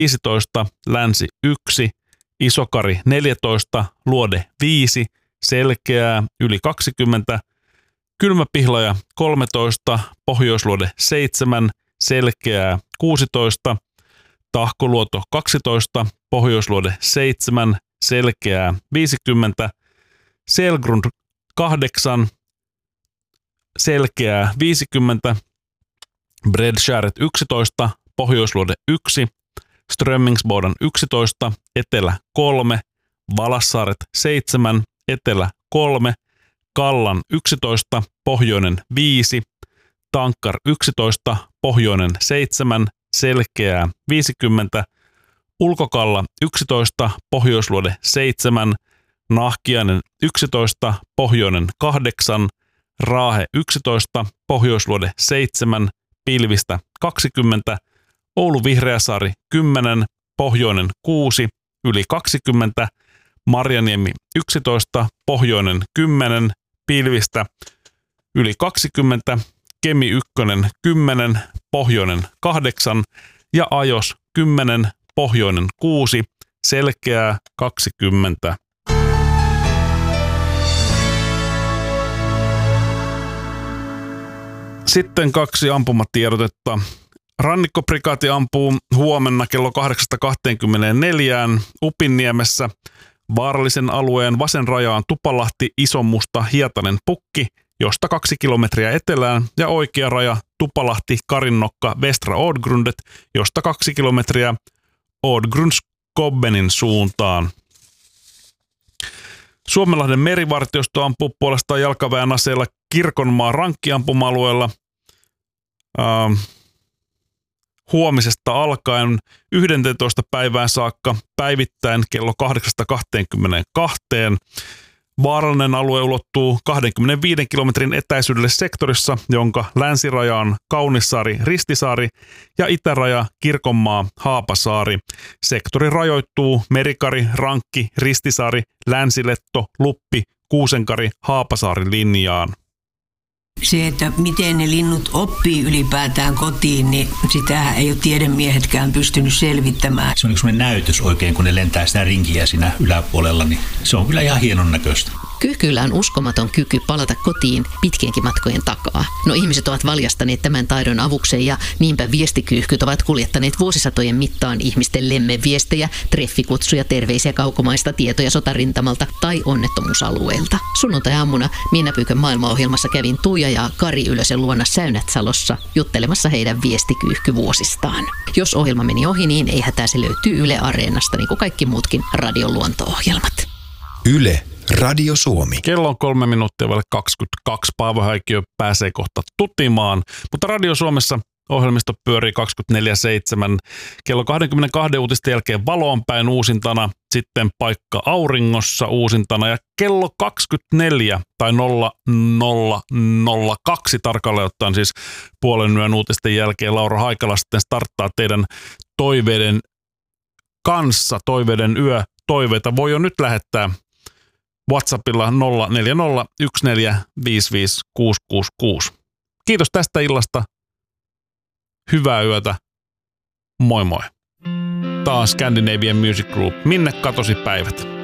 15, Länsi 1, Isokari 14, Luode 5, Selkeää yli 20, Kylmäpihlaja 13, Pohjoisluode 7, Selkeää 16, Tahkoluoto 12, Pohjoisluode 7, Selkeää 50, Selgrund 8, Selkeää 50, Bredskäret 11, Pohjoisluode 1, Strömmingsboden 11, Etelä 3, Valassaaret 7, Etelä 3, Kallan 11, Pohjoinen 5, Tankkar 11, Pohjoinen 7, Selkeää 50, Ulkokalla 11, Pohjoisluode 7, Nahkiainen 11, Pohjoinen 8, Raahe 11, Pohjoisluode 7, Pilvistä 20, Oulu Vihreäsaari 10, Pohjoinen 6, yli 20, Marjaniemi 11, Pohjoinen 10, Pilvistä yli 20, Kemi 1 10, Pohjoinen 8 ja Ajos 10, Pohjoinen 6, Selkeää 20. Sitten 2 ampumatiedotetta. Rannikkoprikaati ampuu huomenna kello 8.24 Upinniemessä. Vaarallisen alueen vasen rajaan Tupalahti, Isonmusta, Hietanen, Pukki, josta 2 kilometriä etelään, ja oikea raja Tupalahti, Karinnokka, Västra Ådgrundet, josta 2 kilometriä Ådgrundskobbenin suuntaan. Suomenlahden merivartiosto ampuu puolestaan jalkaväen aseella Kirkonmaan rankkiampuma-alueella huomisesta alkaen 11 päivään saakka päivittäin kello 8.22. Vaarallinen alue ulottuu 25 kilometrin etäisyydelle sektorissa, jonka länsiraja on Kaunissaari, Ristisaari ja itäraja Kirkonmaa, Haapasaari. Sektori rajoittuu Merikari, Rankki, Ristisaari, Länsiletto, Luppi, Kuusenkari, Haapasaari linjaan. Se, että miten ne linnut oppii ylipäätään kotiin, niin sitä ei ole tiedemiehetkään pystynyt selvittämään. Se on yksi näytös oikein, kun ne lentää sitä rinkiä siinä yläpuolella, niin se on kyllä ihan hienon näköistä. Kyyhkyillä on uskomaton kyky palata kotiin pitkienkin matkojen takaa. No ihmiset ovat valjastaneet tämän taidon avukseen ja niinpä viestikyyhkyt ovat kuljettaneet vuosisatojen mittaan ihmisten lemmenviestejä, treffikutsuja, terveisiä kaukomaista, tietoja sotarintamalta tai onnettomuusalueelta. Sunnuntai-aamuna Miinapyykön maailmaohjelmassa kävin Tuija ja Kari Ylösen luona Säynätsalossa juttelemassa heidän viestikyyhkyvuosistaan. Jos ohjelma meni ohi, niin ei hätää, se löytyy Yle Areenasta, niin kuin kaikki muutkin radion luonto-ohjelmat. Yle Radio Suomi. Kello on 3 minuuttia vaille 22. Paavo Häikkiö pääsee kohta tutimaan, mutta Radio Suomessa ohjelmisto pyörii 24/7. Kello 22 uutisten jälkeen Valoon päin uusintana, sitten Paikka auringossa uusintana ja kello 24 tai 0002 tarkalleen ottaen siis puolen yön uutisten jälkeen Laura Haikala sitten starttaa teidän toiveiden kanssa, toiveiden yö. Toiveita voi jo nyt lähettää WhatsAppilla 0401455666. Kiitos tästä illasta. Hyvää yötä. Moi moi. Taas Scandinavian Music Group. Minne katosi päivät?